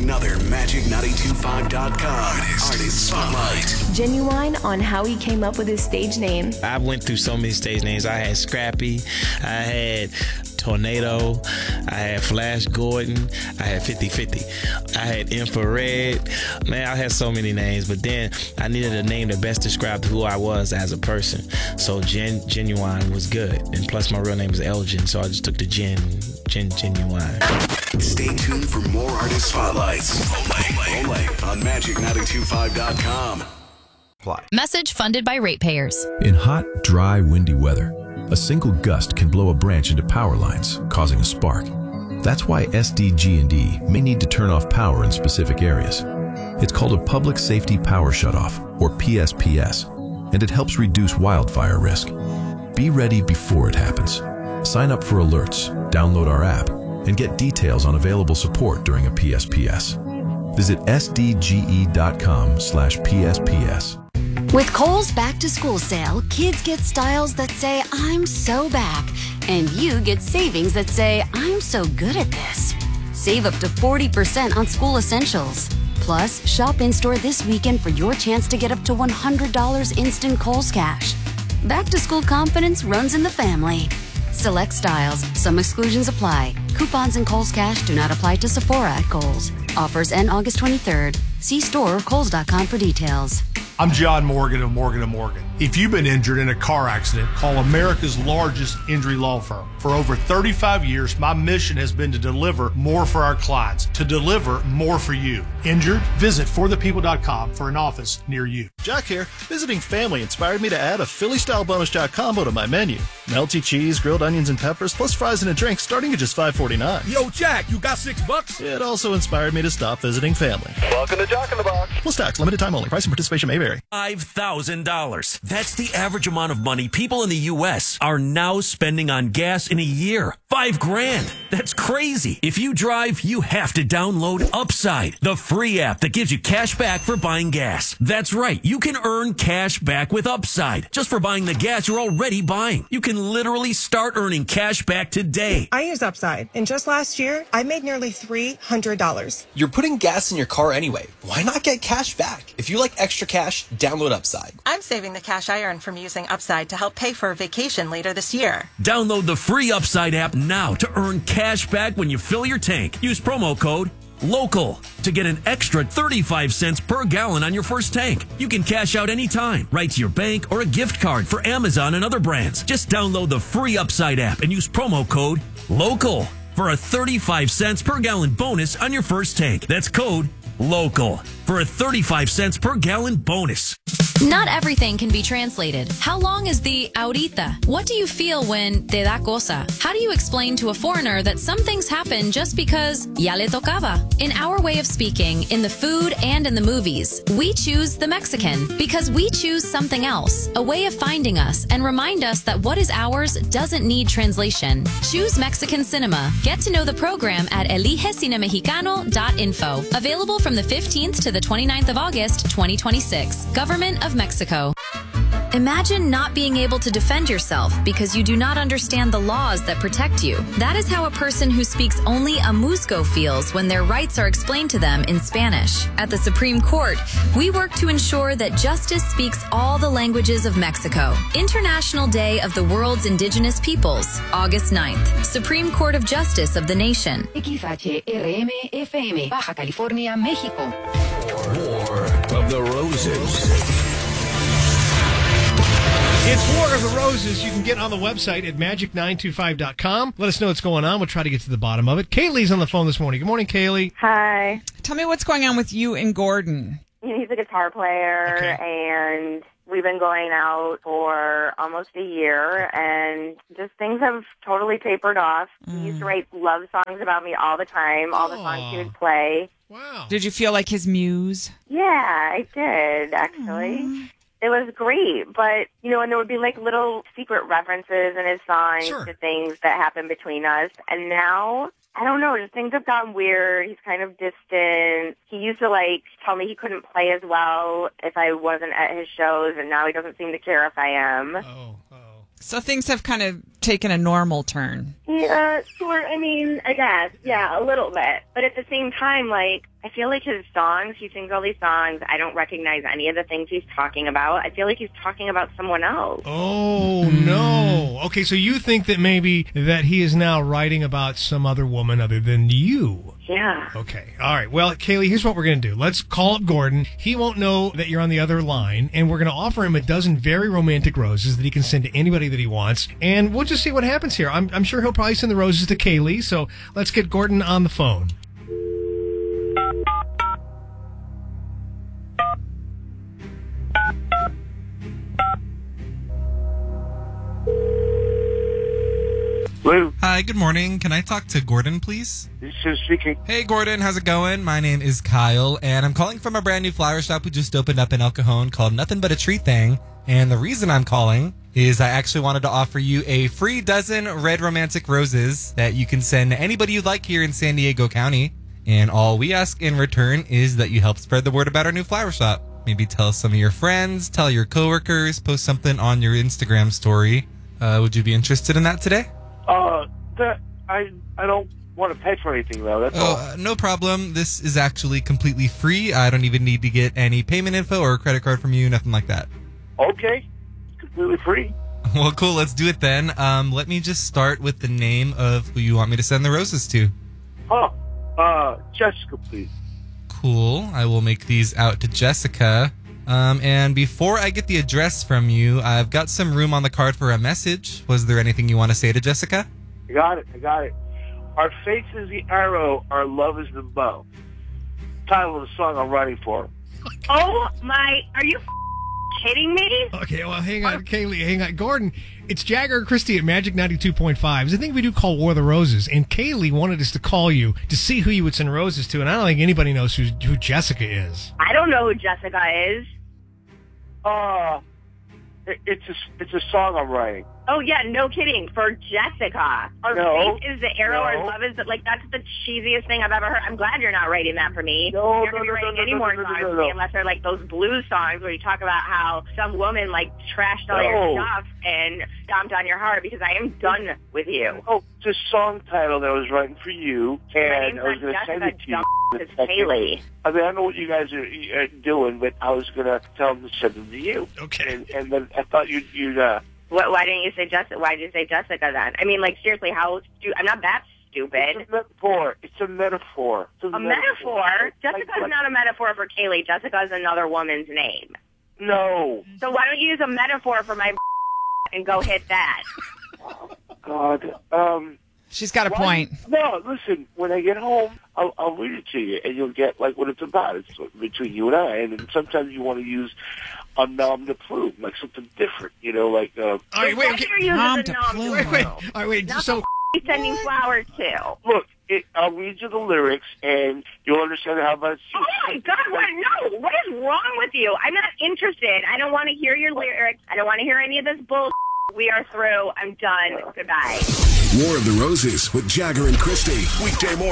another Magic925.com Artist Spotlight. Genuine on how he came up with his stage name. I went through so many stage names. I had Scrappy, I had Tornado, I had Flash Gordon, I had 50-50, I had Infrared. Man, I had so many names, but then I needed a name that best described who I was as a person. So Genuine was good, and plus my real name is Elgin, so I just took the Genuine. Stay tuned for more Artist Spotlights only on Magic925.com. Message funded by ratepayers. In hot, dry, windy weather, a single gust can blow a branch into power lines, causing a spark. That's why SDG&E may need to turn off power in specific areas. It's called a Public Safety Power Shutoff, or PSPS, and it helps reduce wildfire risk. Be ready before it happens. Sign up for alerts, download our app, and get details on available support during a PSPS. Visit sdge.com/PSPS. With Kohl's Back to School sale, kids get styles that say, I'm so back, and you get savings that say, I'm so good at this. Save up to 40% on school essentials. Plus, shop in-store this weekend for your chance to get up to $100 instant Kohl's cash. Back to school confidence runs in the family. Select styles. Some exclusions apply. Coupons and Kohl's Cash do not apply to Sephora at Kohl's. Offers end August 23rd. See store or Kohl's.com for details. I'm John Morgan of Morgan & Morgan. If you've been injured in a car accident, call America's largest injury law firm. For over 35 years, my mission has been to deliver more for our clients, to deliver more for you. Injured? Visit forthepeople.com for an office near you. Jack here. Visiting family inspired me to add a Philly-style bonus jack combo to my menu. Melty cheese, grilled onions, and peppers, plus fries and a drink starting at just $5.49. Yo, Jack, you got $6? It also inspired me to stop visiting family. Welcome to Jack in the Box. Plus tax, limited time only. Price and participation may vary. $5,000. That's the average amount of money people in the U.S. are now spending on gas in a year. $5,000. That's crazy. If you drive, you have to download Upside, the free app that gives you cash back for buying gas. That's right. You can earn cash back with Upside just for buying the gas you're already buying. You can literally start earning cash back today. I use Upside, and just last year, I made nearly $300. You're putting gas in your car anyway. Why not get cash back? If you like extra cash, download Upside. I'm saving the cash I earn from using Upside to help pay for a vacation later this year. Download the free Upside app now to earn cash back when you fill your tank. Use promo code LOCAL to get an extra 35 cents per gallon on your first tank. You can cash out anytime, right to your bank or a gift card for Amazon and other brands. Just download the free Upside app and use promo code LOCAL for a 35 cents per gallon bonus on your first tank. That's code LOCAL for a 35 cents per gallon bonus. Not everything can be translated. How long is the ahorita? What do you feel when te da cosa? How do you explain to a foreigner that some things happen just because ya le tocaba? In our way of speaking, in the food and in the movies, we choose the Mexican because we choose something else, a way of finding us and remind us that what is ours doesn't need translation. Choose Mexican cinema. Get to know the program at eligecinemexicano.info. Available from the 15th to the 29th of August, 2026. Government of Mexico. Imagine not being able to defend yourself because you do not understand the laws that protect you. That is how a person who speaks only Amuzgo feels when their rights are explained to them in Spanish. At the Supreme Court, we work to ensure that justice speaks all the languages of Mexico. International Day of the World's Indigenous Peoples, August 9th. Supreme Court of Justice of the Nation. XHRM FM, Baja California, México. War of the Roses. It's War of the Roses. You can get on the website at magic925.com. Let us know what's going on. We'll try to get to the bottom of it. Kaylee's on the phone this morning. Good morning, Kaylee. Hi. Tell me what's going on with you and Gordon. He's a guitar player, and we've been going out for almost a year, and just things have totally tapered off. He used to write love songs about me all the time, all the songs he would play. Wow. Did you feel like his muse? Yeah, I did, actually. It was great, but, and there would be like little secret references in his songs to things that happened between us. And now, I don't know, just things have gotten weird. He's kind of distant. He used to tell me he couldn't play as well if I wasn't at his shows, and now he doesn't seem to care if I am. So things have kind of taken a normal turn. Yeah, sure. I mean, I guess. Yeah, a little bit. But at the same time, like, I feel like his songs, he sings all these songs. I don't recognize any of the things he's talking about. I feel like he's talking about someone else. Oh, no. Okay, so you think that maybe that he is now writing about some other woman other than you. Yeah. Okay. All right. Well, Kaylee, here's what we're going to do. Let's call up Gordon. He won't know that you're on the other line, and we're going to offer him a dozen very romantic roses that he can send to anybody that he wants, and we'll just see what happens here. I'm sure he'll probably send the roses to Kaylee, so let's get Gordon on the phone. Hello. Hi, good morning. Can I talk to Gordon, please? This is speaking. Hey, Gordon. How's it going? My name is Kyle, and I'm calling from a brand new flower shop we just opened up in El Cajon called Nothing But a Tree Thing. And the reason I'm calling is I actually wanted to offer you a free dozen red romantic roses that you can send to anybody you'd like here in San Diego County. And all we ask in return is that you help spread the word about our new flower shop. Maybe tell some of your friends, tell your coworkers, post something on your Instagram story. Would you be interested in that today? I don't want to pay for anything, though. That's all. No problem. This is actually completely free. I don't even need to get any payment info or a credit card from you, nothing like that. Okay. It's completely free. Well, cool. Let's do it then. Let me just start with the name of who you want me to send the roses to. Jessica, please. Cool. I will make these out to Jessica. And before I get the address from you, I've got some room on the card for a message. Was there anything you want to say to Jessica? I got it. Our faith is the arrow, our love is the bow. Title of the song I'm writing for. Oh, my... Are you kidding me? Okay, well, hang on, Kaylee, hang on. Gordon, it's Jagger and Christy at Magic 92.5. It's a thing we do called War of the Roses, and Kaylee wanted us to call you to see who you would send roses to, and I don't think anybody knows who Jessica is. I don't know who Jessica is. It's a song I'm writing. Oh, yeah, no kidding. For Jessica. Our faith is the arrow, our love is the... Like, that's the cheesiest thing I've ever heard. I'm glad you're not writing that for me. You're not going to be writing any more songs for me unless they're, like, those blues songs where you talk about how some woman, like, trashed all your stuff and stomped on your heart, because I am done with you. Oh, it's a song title that I was writing for you, and I was going to send it to you. It's Haley. I mean, I know what you guys are doing, but I was going to tell them to send them to you. Okay. And then I thought you'd Why didn't you say Jessica? Why did you say Jessica then? I mean, like, seriously, I'm not that stupid. It's a metaphor. It's a metaphor. A metaphor? Jessica's not a metaphor for Kaylee. Jessica is another woman's name. No. So why don't you use a metaphor for my and go hit that? God. She's got a point. No, listen, when I get home, I'll read it to you, and you'll get, like, what it's about. It's between you and I, and then sometimes you want to use a nom de plume, like something different, you know, like... All right, wait, okay. Nom de plume. Wait. All right, wait, so... Sending flowers to. Look, I'll read you the lyrics, and you'll understand how much... Oh, my God, no! What is wrong with you? I'm not interested. I don't want to hear your lyrics. I don't want to hear any of this bullshit. We are through. I'm done. Goodbye. War of the Roses with Jagger and Christy. Weekday morning.